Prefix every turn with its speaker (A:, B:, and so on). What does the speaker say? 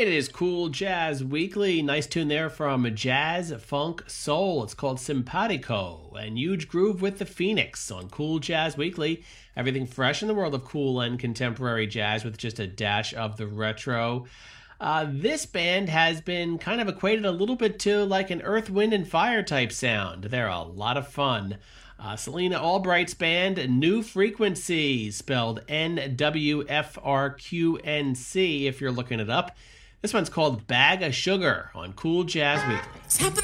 A: It is Cool Jazz Weekly. Nice tune there from Jazz Funk Soul. It's called Simpatico. And Huge Groove with the Phoenix on Cool Jazz Weekly. Everything fresh in the world of cool and contemporary jazz with just a dash of the retro. This band has been kind of equated a little bit to like an Earth, Wind, and Fire type sound. They're a lot of fun. Selena Albright's band, New Frequency, spelled NWFRQNC if you're looking it up. This one's called Bag of Sugar on Cool Jazz Weekly.